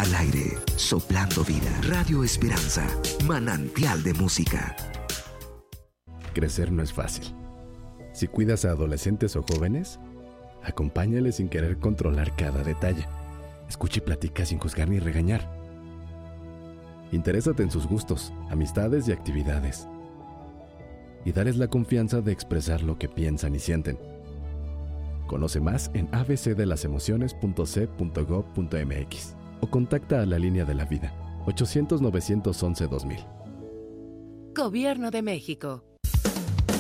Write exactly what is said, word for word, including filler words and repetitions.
al aire, soplando vida. Radio Esperanza, manantial de música. Crecer no es fácil. Si cuidas a adolescentes o jóvenes, acompáñales sin querer controlar cada detalle. Escucha y platica sin juzgar ni regañar. Interésate en sus gustos, amistades y actividades. Y dales la confianza de expresar lo que piensan y sienten. Conoce más en a b c de las emociones punto c punto gob punto m x o contacta a la línea de la vida ochocientos, novecientos once, dos mil. Gobierno de México.